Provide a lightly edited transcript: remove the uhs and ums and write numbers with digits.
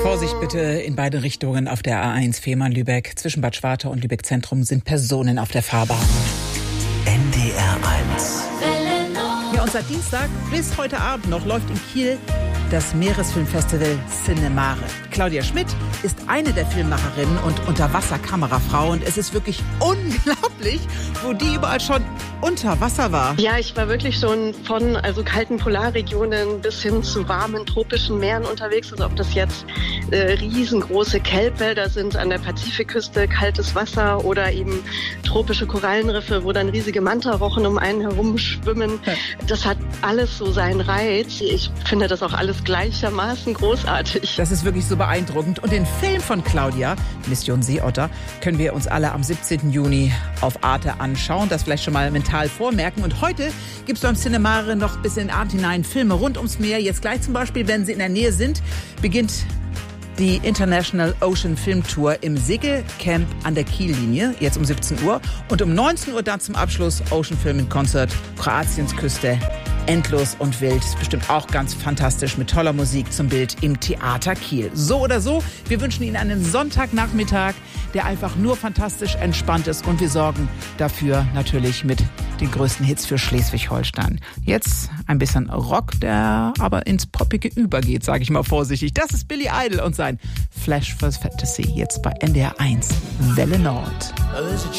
Vorsicht bitte in beide Richtungen auf der A1 Fehmarn-Lübeck. Zwischen Bad Schwartau und Lübeck Zentrum sind Personen auf der Fahrbahn. NDR 1. Ja, und seit Dienstag bis heute Abend noch läuft in Kiel das Meeresfilmfestival Cinemare. Claudia Schmidt ist eine der Filmemacherinnen und Unterwasserkamerafrau. Und es ist wirklich unglaublich, wo die überall schon unter Wasser war. Ja, ich war wirklich schon von kalten Polarregionen bis hin zu warmen tropischen Meeren unterwegs. Also ob das jetzt riesengroße Kelbwälder sind an der Pazifikküste, kaltes Wasser oder eben tropische Korallenriffe, wo dann riesige Mantarochen um einen herum schwimmen. Das hat alles so seinen Reiz. Ich finde das auch alles gleichermaßen großartig. Das ist wirklich so beeindruckend. Und den Film von Claudia, Mission Seeotter, können wir uns alle am 17. Juni auf Arte anschauen. Das vielleicht schon mal mental vormerken. Und heute gibt es beim Cinemare noch bis in Art hinein Filme rund ums Meer. Jetzt gleich zum Beispiel, wenn Sie in der Nähe sind, beginnt die International Ocean Film Tour im Segelcamp an der Kiellinie, jetzt um 17 Uhr. Und um 19 Uhr dann zum Abschluss Ocean Film in Concert, Kroatiens Küste. Endlos und wild. Ist bestimmt auch ganz fantastisch mit toller Musik zum Bild im Theater Kiel. So oder so, wir wünschen Ihnen einen Sonntagnachmittag, der einfach nur fantastisch entspannt ist. Und wir sorgen dafür natürlich mit den größten Hits für Schleswig-Holstein. Jetzt ein bisschen Rock, der aber ins Poppige übergeht, sage ich mal vorsichtig. Das ist Billy Idol und sein Flash for Fantasy. Jetzt bei NDR 1 Welle Nord.